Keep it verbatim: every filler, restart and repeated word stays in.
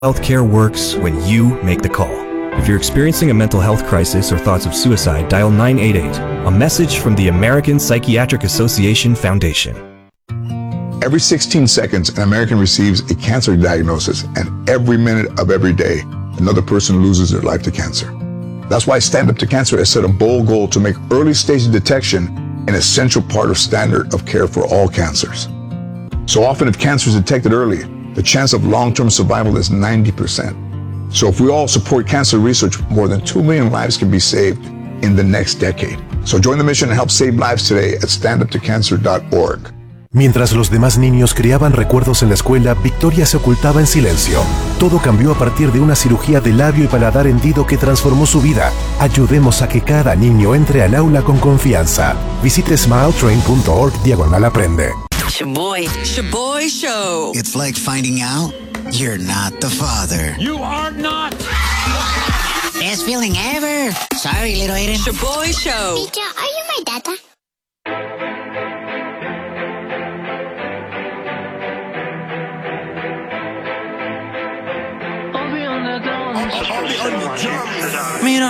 Healthcare works when you make the call. If you're experiencing a mental health crisis or thoughts of suicide, dial nine eight eight, a message from the American Psychiatric Association Foundation. Every sixteen seconds, an American receives a cancer diagnosis, and every minute of every day, another person loses their life to cancer. That's why Stand Up to Cancer has set a bold goal to make early stage detection an essential part of standard of care for all cancers. So often, if cancer is detected early, the chance of long-term survival is ninety percent. So if we all support cancer research, more than two million lives can be saved in the next decade. So join the mission and help save lives today at stand up to cancer dot org. Mientras los demás niños creaban recuerdos en la escuela, Victoria se ocultaba en silencio. Todo cambió a partir de una cirugía de labio y paladar hendido que transformó su vida. Ayudemos a que cada niño entre al aula con confianza. Visite smiletrain punto org diagonal aprende. Shaboy. Shaboy Show. It's like finding out you're not the father. You are not. Best feeling ever. Sorry, little Aiden. Shaboy Show. Teacher, are you my data? I'll be on the dome. I'll be on the drum. Mira.